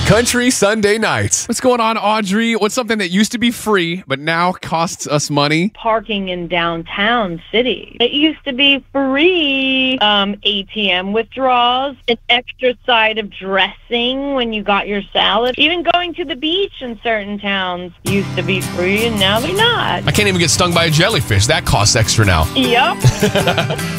Country Sunday Nights. What's going on, Audrey? What's something that used to be free but now costs us money? Parking in downtown city. It used to be free. ATM withdrawals, an extra side of dressing when you got your salad. Even going to the beach in certain towns used to be free, and now they're not. I can't even get stung by a jellyfish. That costs extra now. Yep.